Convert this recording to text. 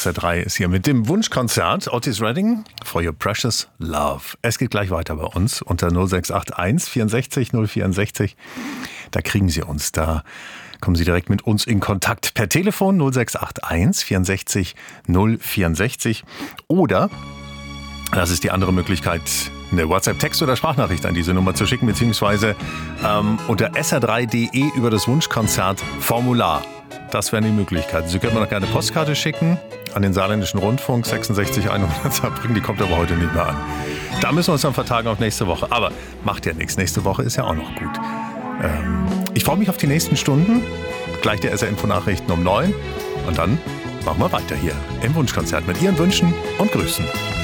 SR3 ist hier mit dem Wunschkonzert. Otis Redding, For Your Precious Love. Es geht gleich weiter bei uns unter 0681 64 064. Da kriegen Sie uns, da kommen Sie direkt mit uns in Kontakt per Telefon 0681 64 064 oder, das ist die andere Möglichkeit, eine WhatsApp-Text- oder Sprachnachricht an diese Nummer zu schicken, beziehungsweise unter sr3.de über das Wunschkonzert-Formular. Das wäre die Möglichkeit. Sie können mir noch gerne eine Postkarte schicken an den Saarländischen Rundfunk 66100 Saarbrücken. Die kommt aber heute nicht mehr an. Da müssen wir uns dann vertagen auf nächste Woche. Aber macht ja nichts. Nächste Woche ist ja auch noch gut. Ich freue mich auf die nächsten Stunden. Gleich die SR-Info-Nachrichten um 9. Und dann machen wir weiter hier im Wunschkonzert mit Ihren Wünschen und Grüßen.